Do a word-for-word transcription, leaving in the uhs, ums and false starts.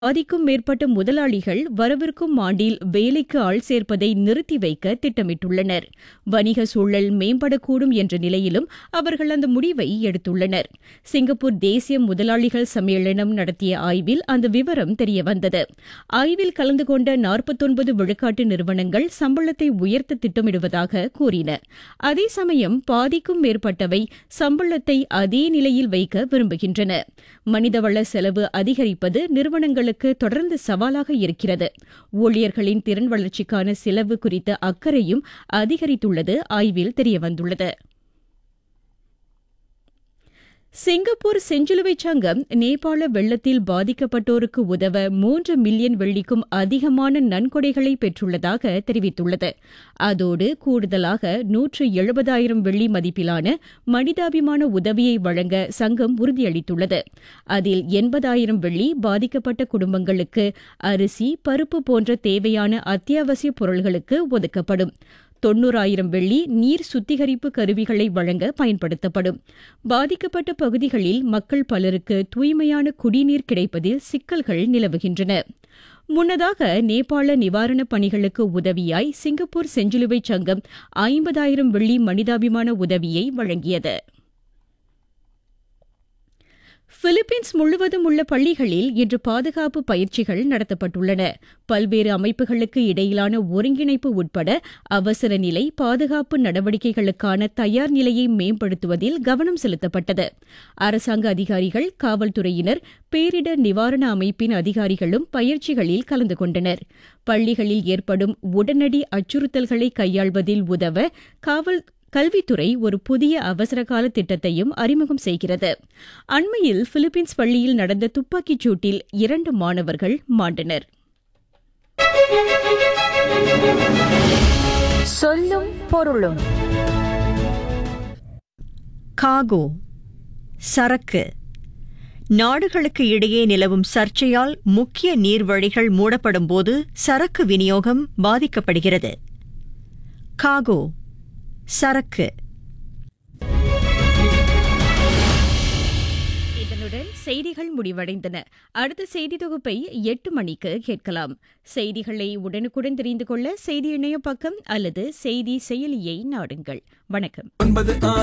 பாதிக்கும் மேற்பட்ட முதலாளிகள் வரவிருக்கும் ஆண்டில் வேலைக்கு ஆள் சேர்ப்பதை நிறுத்தி வைக்க திட்டமிட்டுள்ளனர். வணிக சூழல் மேம்படக்கூடும் என்ற நிலையிலும் அவர்கள் அந்த முடிவை எடுத்துள்ளனர். சிங்கப்பூர் தேசிய முதலாளிகள் சம்மேளனம் நடத்திய ஆய்வில் அந்த விவரம் தெரியவந்தது. ஆய்வில் கலந்து கொண்ட நாற்பத்தொன்பது விழுக்காட்டு நிறுவனங்கள் சம்பளத்தை உயர்த்த திட்டமிடுவதாக கூறின. அதே சமயம் பாதிக்கும் மேற்பட்டவை சம்பளத்தை அதே நிலையில் வைக்க விரும்புகின்றன. மனிதவள செலவு அதிகரிப்பது நிறுவனங்களுக்கு தொடர்ந்து சவாலாக இருக்கிறது. ஊழியர்களின் திறன் வளர்ச்சிக்கான செலவு குறித்த அக்கறையும் அதிகரித்துள்ளது ஆய்வில் தெரியவந்துள்ளது. சிங்கப்பூர் செஞ்சிலுவைச் சங்கம் நேபாள வெள்ளத்தில் பாதிக்கப்பட்டோருக்கு உதவ மூன்று மில்லியன் வெள்ளிக்கும் அதிகமான நன்கொடைகளை பெற்றுள்ளதாக தெரிவித்துள்ளது. அதோடு கூடுதலாக நூற்று எழுபதாயிரம் வெள்ளி மதிப்பிலான மனிதாபிமான உதவியை வழங்க சங்கம் உறுதியளித்துள்ளது. அதில் எண்பதாயிரம் வெள்ளி பாதிக்கப்பட்ட குடும்பங்களுக்கு அரிசி, பருப்பு போன்ற தேவையான அத்தியாவசிய பொருள்களுக்கு ஒதுக்கப்படும். தொன்னூறாயிரம் வெள்ளி நீர் சுத்திகரிப்பு கருவிகளை வழங்க பயன்படுத்தப்படும். பாதிக்கப்பட்ட பகுதிகளில் மக்கள் பலருக்கு தூய்மையான குடிநீர் கிடைப்பதில் சிக்கல்கள் நிலவுகின்றன. முன்னதாக நேபாள நிவாரணப் பணிகளுக்கு உதவியாய் சிங்கப்பூர் செஞ்சிலுவைச் சங்கம் ஐம்பதாயிரம் வெள்ளி மனிதாபிமான உதவியை வழங்கியது. பிலிப்பீன்ஸ் முழுவதும் உள்ள பள்ளிகளில் இன்று பாதுகாப்பு பயிற்சிகள் நடத்தப்பட்டுள்ளன. பல்வேறு அமைப்புகளுக்கு இடையிலான ஒருங்கிணைப்பு உட்பட அவசர நிலை பாதுகாப்பு நடவடிக்கைகளுக்கான தயார் நிலையை மேம்படுத்துவதில் கவனம் செலுத்தப்பட்டது. அரசாங்க அதிகாரிகள், காவல்துறையினர், பேரிடர் நிவாரண அமைப்பின் அதிகாரிகளும் பயிற்சிகளில் கலந்து கொண்டனர். பள்ளிகளில் ஏற்படும் உடனடி அச்சுறுத்தல்களை கையாள்வதில் உதவ காவல் கல்வித்துறை ஒரு புதிய அவசரகால திட்டத்தையும் அறிமுகம் செய்கிறது. அண்மையில் பிலிப்பீன்ஸ் பள்ளியில் நடந்த துப்பாக்கிச் சூட்டில் இரண்டு மாணவர்கள் மாண்டனர். சொல்லும் பொருளும். காகோ, சரக்கு. நாடுகளுக்கு இடையே நிலவும் சர்ச்சையால் முக்கிய நீர்வழிகள் மூடப்படும் போது சரக்கு விநியோகம் பாதிக்கப்படுகிறது. காகோ, சரக்கு. இதனுடன் செய்திகள் முடிவடைந்தன. அடுத்த செய்தி தொகுப்பை எட்டு மணிக்கு கேட்கலாம். செய்திகளை உடனுக்குடன் தெரிந்து கொள்ள செய்தி இணைய பக்கம் அல்லது செய்தி செயலியை நாடுங்கள். வணக்கம்.